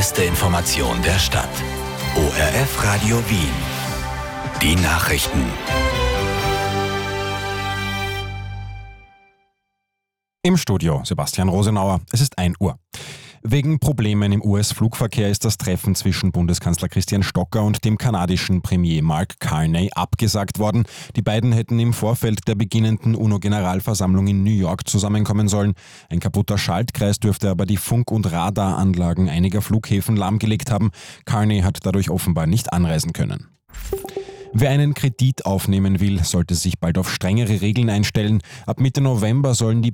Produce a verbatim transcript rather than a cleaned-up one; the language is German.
beste Information der Stadt. O R F Radio Wien. Die Nachrichten. Im Studio Sebastian Rosenauer. Es ist ein Uhr. Wegen Problemen im U S-Flugverkehr ist das Treffen zwischen Bundeskanzler Christian Stocker und dem kanadischen Premier Mark Carney abgesagt worden. Die beiden hätten im Vorfeld der beginnenden UNO-Generalversammlung in New York zusammenkommen sollen. Ein kaputter Schaltkreis dürfte aber die Funk- und Radaranlagen einiger Flughäfen lahmgelegt haben. Carney hat dadurch offenbar nicht anreisen können. Wer einen Kredit aufnehmen will, sollte sich bald auf strengere Regeln einstellen. Ab Mitte November sollen die